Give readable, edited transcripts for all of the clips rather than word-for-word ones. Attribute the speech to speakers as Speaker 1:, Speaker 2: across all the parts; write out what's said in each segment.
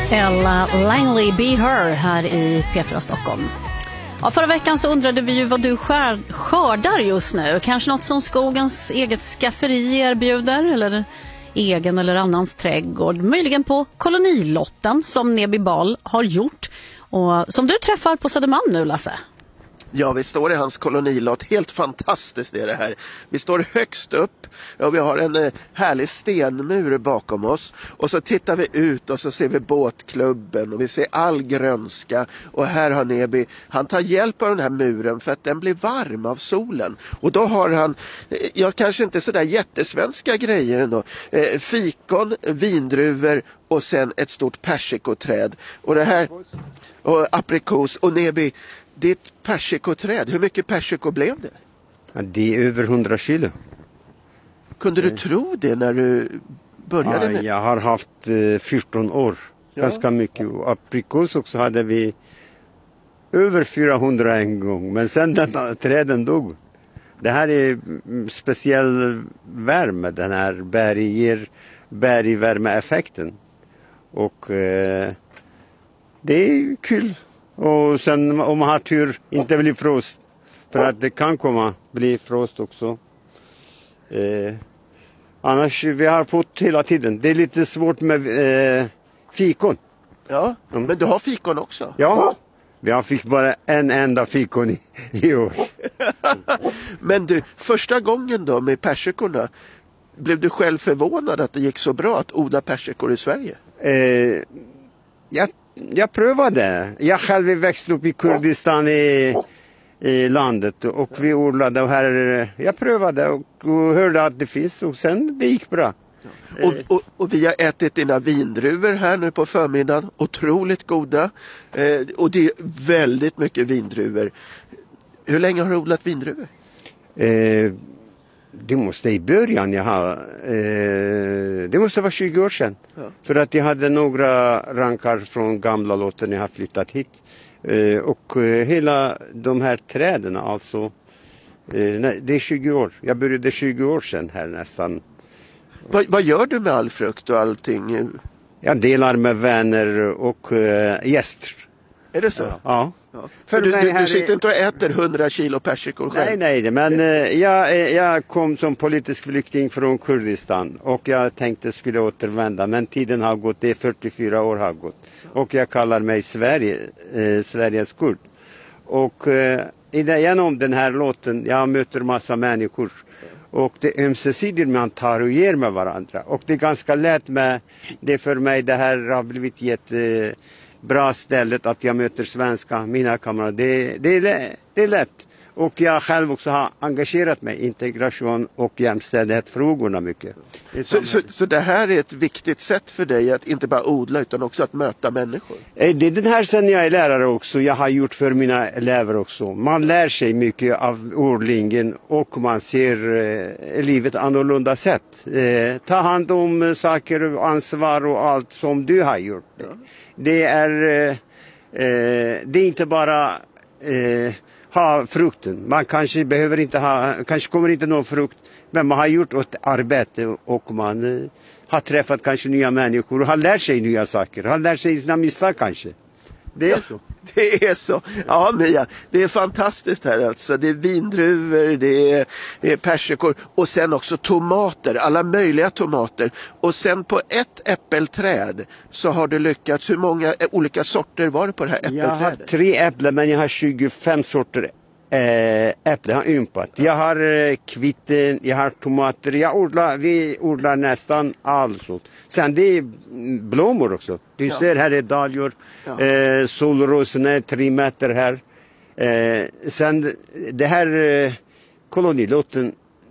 Speaker 1: Ella Langley, Be Her här i P4 Stockholm. Ja, förra veckan så undrade vi ju vad du skördar just nu. Kanske något som skogens eget skafferi erbjuder eller egen eller annans trädgård. Möjligen på kolonilotten som Neby Bal har gjort och som du träffar på Södermalm nu, Lasse.
Speaker 2: Ja, vi står i hans kolonilott. Helt fantastiskt är det här. Vi står högst upp och vi har en härlig stenmur bakom oss. Och så tittar vi ut och så ser vi båtklubben och vi ser all grönska. Och här har Neby, han tar hjälp av den här muren för att den blir varm av solen. Och då har han, kanske inte sådär jättesvenska grejer ändå. Fikon, vindruvor och sen ett stort persikoträd. Och det här, och aprikos och Neby. Ditt persikoträd, hur mycket persiko blev det?
Speaker 3: Ja, det är över 100 kilo.
Speaker 2: Kunde du tro det när du började?
Speaker 3: Ja, jag har haft 14 år. Ja. Ganska mycket. Och aprikos också hade vi över 400 en gång. Men sen den träden dog. Det här är speciell värme. Den här bergvärmeeffekten. Och det är kul. Och sen om man har tur inte blir frost. För att det kan bli frost också. Annars vi har fått hela tiden. Det är lite svårt med fikon.
Speaker 2: Ja, men du har fikon också?
Speaker 3: Ja, vi fick bara en enda fikon i år.
Speaker 2: Men du, första gången då med persikorna. Blev du själv förvånad att det gick så bra att odla persikor i Sverige?
Speaker 3: Jag prövade. Jag själv växte upp i Kurdistan i landet och vi odlade och här. Jag prövade och hörde att det finns och sen det gick bra.
Speaker 2: Och vi har ätit dina vindruvor här nu på förmiddagen. Otroligt goda. Och det är väldigt mycket vindruvor. Hur länge har du odlat vindruvor?
Speaker 3: Det måste i början det måste vara 20 år sedan. Ja. För att jag hade några rankar från gamla lotter när jag har flyttat hit. Och hela de här träden alltså. Det är 20 år. Jag började 20 år sedan här nästan.
Speaker 2: Vad gör du med all frukt och allting?
Speaker 3: Jag delar med vänner och gäster.
Speaker 2: Är det så?
Speaker 3: Ja.
Speaker 2: För du sitter inte och äter 100 kilo persikor själv?
Speaker 3: Nej, men jag kom som politisk flykting från Kurdistan och jag tänkte skulle återvända, men tiden har gått, det är 44 år har gått och jag kallar mig Sveriges kurd och genom den här låten jag möter massa människor och det är ömsesidigt man tar och ger med varandra och det är ganska lätt med det för mig, det här har blivit bra stället att jag möter svenska, mina kamrater. Det är lätt. Och jag själv också har engagerat mig i integration och jämställdhetsfrågorna mycket.
Speaker 2: Så det här är ett viktigt sätt för dig att inte bara odla utan också att möta människor?
Speaker 3: Det är den här sen jag är lärare också. Jag har gjort för mina elever också. Man lär sig mycket av odlingen och man ser livet annorlunda sätt. Ta hand om saker och ansvar och allt som du har gjort. Ja. Det är inte bara ha frukten. Man kanske behöver inte kanske kommer inte någon frukt, men man har gjort ett arbete och man har träffat kanske nya människor och har lärt sig nya saker. Har lärt sig sina misstag kanske. Det är så.
Speaker 2: Det är så. Ja, Mia, det är fantastiskt här alltså. Det är vindruvor, det är persikor och sen också tomater, alla möjliga tomater. Och sen på ett äppelträd så har du lyckats. Hur många olika sorter var det på det här äppelträdet?
Speaker 3: Jag har 3 äpplen men jag har 25 sorter äpplen har ympat. Jag har kvitten, jag har tomater, vi odlar nästan allt. Sen det är blommor också. Du ser här är daljor, solrosorna 3 meter här. Sen det här kolonilotten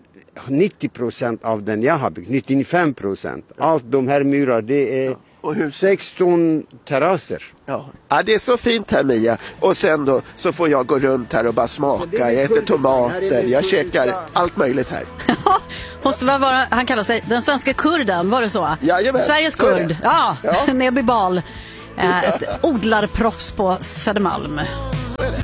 Speaker 3: 90% av den jag har byggt, 95%. Allt de här myrar det är 16 terrasser.
Speaker 2: Ja, det är så fint här, Mia. Och sen då så får jag gå runt här och bara smaka. Jag äter tomater, jag käkar allt möjligt här.
Speaker 1: Måste vara, han kallar sig den svenska kurden, var det så?
Speaker 2: Jajamän,
Speaker 1: Sveriges kurd, Neby Bal. Ett odlarproffs på Södermalm.